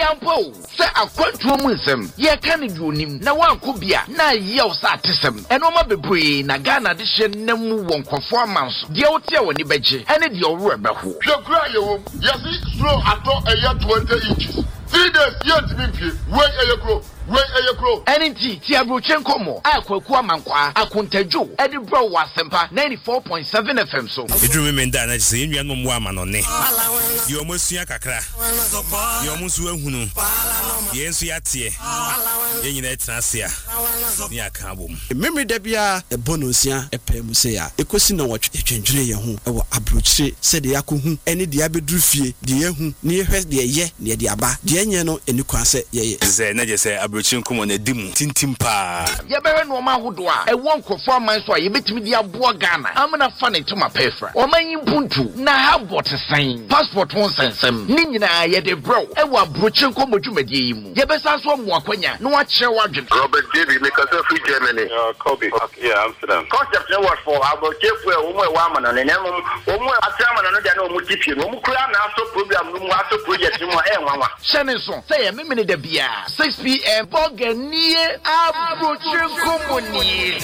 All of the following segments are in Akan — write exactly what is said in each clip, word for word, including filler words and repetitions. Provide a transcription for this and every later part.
ampo se akwantuo mu nsem ye ka ne duonim na wanko bia na yew sa atesem eno ma bebree na Ghana de hye namu wonkofo amanso de wote woni beje ene de owro ebeho hwekura yewom yesi slow ato eya twenty inches three days yet mimpie we eyekro we eyekro enenti ti abrochen komo akwaku amankwa akontadwo ede bro wasempa ninety-four point seven F M so edru me nda na se enua no mo amanone ye omosua kakra ye omusu ahunu ye nsu yate ye nyina etrasia ni aka bom memre da bia ebonosia epem se ya ekosi na wotwe etwendwene ye ho ewo abrochire se de yakohu ene de abedru fie de yehu ne yehwe de ye ne de aba de enye no eni kwase ye ze na je se abrochire komo na dimu tintim pa ye bewe no ma hodo a ewo nkofo aman so a ye betimi de aboa Ghana amna fa ne toma pefra o manyi puntu na habot sign passport won sensem ni nyina ye de bro ewo abrochire komo dwumadie yi mu ye besa so mo akwanya no a kire wadwen Robert David because of free Germany uh Kobe okay, yeah Amsterdam concept no what for abrochire fu e wo mo e wa amana ne nemu wo mo atrama no de na o mo tipie no mo kura na aso program no mo aso project mo e nwanwa shene so say ye memene da bia six p m Boganier abrochire komo ni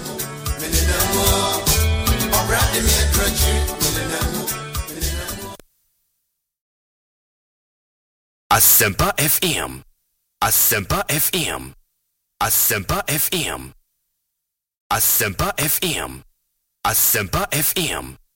Asempa F M. Asempa F M. Asempa F M. Asempa F M. Asempa F M.